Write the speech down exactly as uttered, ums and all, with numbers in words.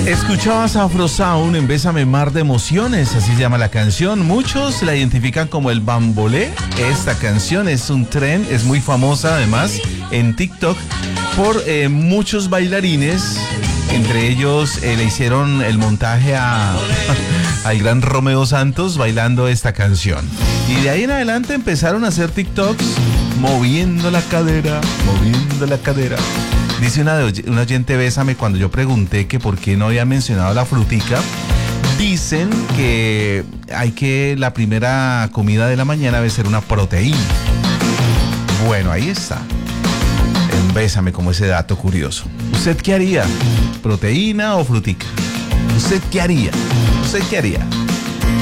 Escuchabas Afro Sound en Bésame Mar de Emociones, así se llama la canción. Muchos la identifican como el bambolé. Esta canción es un tren, es muy famosa además en TikTok por eh, muchos bailarines. Entre ellos eh, le hicieron el montaje a al gran Romeo Santos bailando esta canción. Y de ahí en adelante empezaron a hacer TikToks moviendo la cadera, moviendo la cadera. Dice una, de, una oyente, Bésame, cuando yo pregunté que por qué no había mencionado la frutica, dicen que hay que, la primera comida de la mañana debe ser una proteína. Bueno, ahí está. En Bésame, como ese dato curioso. ¿Usted qué haría? ¿Proteína o frutica? ¿Usted qué haría? ¿Usted qué haría?